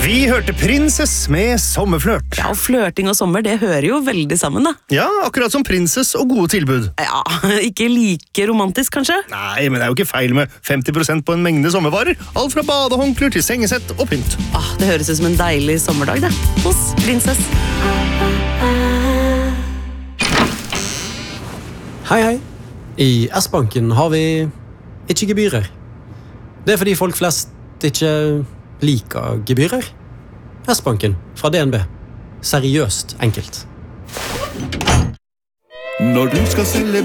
Vi hørte Princess med sommerflørt. Ja, og flørting og sommer, det hører jo veldig sammen da. Ja, akkurat som Princess og gode tilbud. Ja, ikke like romantisk kanskje? Nei, men det er jo ikke feil med 50% på en mengde sommervarer. Alt fra badehåndklær til sengesett og pynt. Det høres ut som en deilig sommerdag det, hos Princess. Hei, hei. I S-banken har vi ikke gebyrer. Det er fordi folk flest ikke liker gebyrer. S-banken fra DNB. Seriøst enkelt. Når du skal selge